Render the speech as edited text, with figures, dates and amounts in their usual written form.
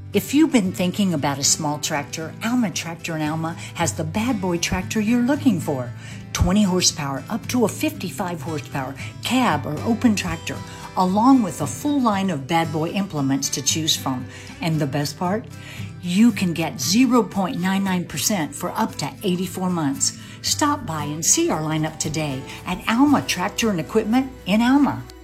If you've been thinking about a small tractor, Alma Tractor in Alma has the bad boy tractor you're looking for. 20 horsepower up to a 55 horsepower cab or open tractor, along with a full line of bad boy implements to choose from. And the best part? You can get 0.99% for up to 84 months. Stop by and see our lineup today at Alma Tractor and Equipment in Alma.